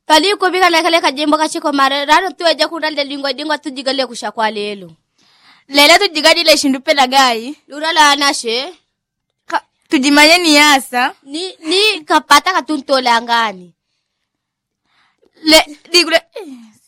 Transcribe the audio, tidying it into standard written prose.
Pali ko biga lekale kajembo kachiko mare rano tuweje kundalde lingwa tujigale kushakwa lelo. Lelo tujigadi le shindupe la gai. Lurala anashe. Tujimanye ni yasa. Ni kapata katuntola ngani. Digule